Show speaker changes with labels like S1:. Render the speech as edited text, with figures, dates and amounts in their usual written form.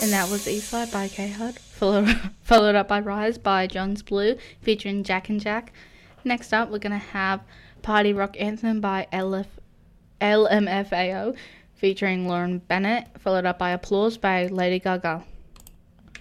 S1: And that was Eastside by K-Hud, followed up by Rise by Jones Blue, featuring Jack and Jack. Next up, we're going to have Party Rock Anthem by LMFAO, featuring Lauren Bennett, followed up by Applause by Lady Gaga.